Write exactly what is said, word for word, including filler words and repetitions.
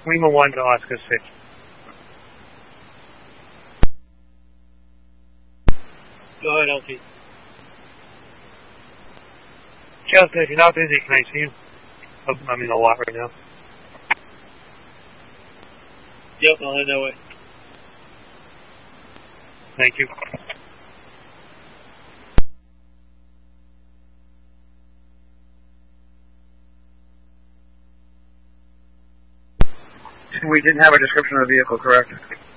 Lima one to Oscar six. Go ahead, L T. Chelsea, if you're not busy, can I see you? Oh, I'm in a lot right now. Yep, I'll head that way. Thank you. We didn't have a description of the vehicle, correct?